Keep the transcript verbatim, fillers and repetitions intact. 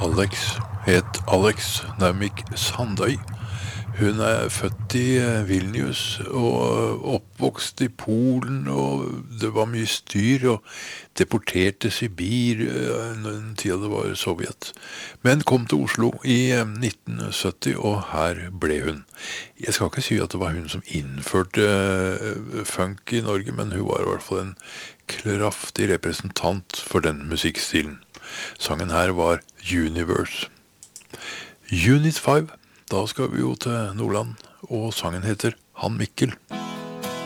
Alex het Alex Naumik Sandøy. Hun er født i Vilnius og oppvokst i Polen, og det var mye styr, og deportert til Sibir den tiden det var Sovjet. Men kom til Oslo i nitten sytti, og her ble hun. Jeg skal ikke si at det var hun som innførte funk i Norge, men hun var i hvert fall en kraftig representant for den musikkstilen. Sangen her var Universe. Unit fem. Da skal vi jo til Nordland, og sangen heter Han Mikkel.